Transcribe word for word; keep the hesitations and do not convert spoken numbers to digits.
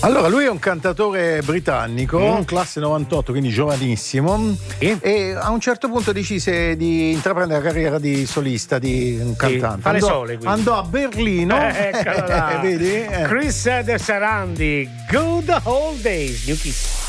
Allora, lui è un cantatore britannico, Mm. classe novantotto, quindi giovanissimo, Sì. e a un certo punto decise di intraprendere la carriera di solista, di un cantante. fa le andò, sole, quindi. andò a Berlino, Eh, eccola là. vedi? Eh. Chris De Sarandi, Good Old Days, New Kiss.